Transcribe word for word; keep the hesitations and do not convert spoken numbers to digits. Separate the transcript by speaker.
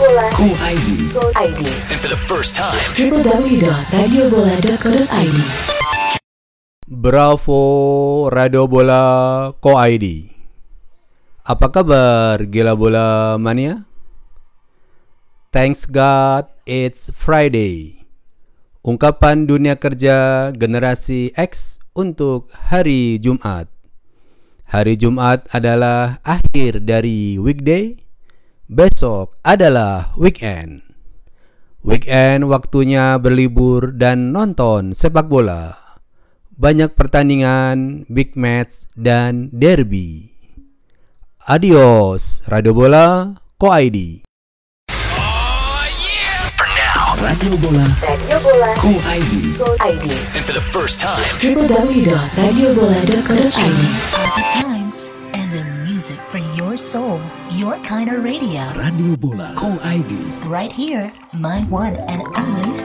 Speaker 1: Cool I D.
Speaker 2: And for the first time,
Speaker 3: w w w dot radio bola dot co dot i d.
Speaker 4: Bravo Radio Bola Co I D. Apa kabar gila bola mania? Thanks God it's Friday. Ungkapan dunia kerja generasi X untuk hari Jumat. Hari Jumat adalah akhir dari weekday. Besok adalah weekend. Weekend waktunya berlibur dan nonton sepak bola. Banyak pertandingan, big match, dan derby. Adios, Radio Bola Co I D.
Speaker 2: for now,
Speaker 1: Radio Bola. Cool I D.
Speaker 2: and for the first time,
Speaker 3: w w w dot radio bola dot co dot i d.
Speaker 5: Are the times and the music for your soul, your kind of radio.
Speaker 1: Radio Bola. Cool I D.
Speaker 5: Right here, my one and only